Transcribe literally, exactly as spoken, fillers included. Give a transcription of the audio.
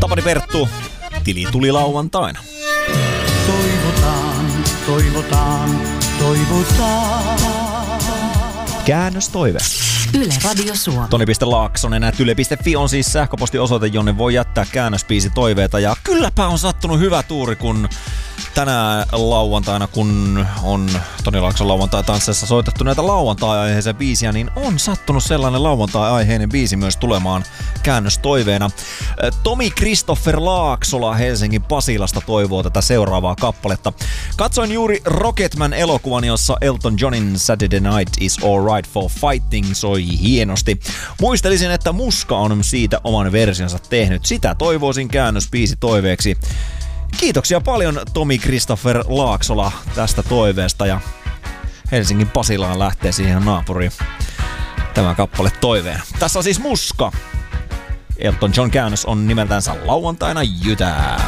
Tapani Perttu, tili tuli lauantaina. Toivotaan, toivotaan, toivotaan. Käännöstoive. Yle Radio Suomi. Toni piste Laaksonen at yle piste fi on siis sähköpostiosoite, jonne voi jättää käännöspiisi toiveita. Ja kylläpä on sattunut hyvä tuuri, kun tänään lauantaina, kun on Toni Laakson lauantai-tansseissa soitettu näitä lauantai-aiheisia biisiä, niin on sattunut sellainen lauantai-aiheinen biisi myös tulemaan käännöstoiveena. Tomi Kristoffer Laaksola Helsingin Pasilasta toivoo tätä seuraavaa kappaletta. Katsoin juuri Rocketman-elokuvan, jossa Elton Johnin Saturday Night is Alright for Fighting soi hienosti. Muistelisin, että Muska on siitä oman versionsa tehnyt. Sitä toivoisin käännösbiisi toiveeksi. Kiitoksia paljon Tomi Kristoffer Laaksola tästä toiveesta ja Helsingin Pasilaan lähtee siihen naapuriin tämä kappale toiveena. Tässä on siis Muska. Elton John käännös on nimeltänsä Lauantaina jytää.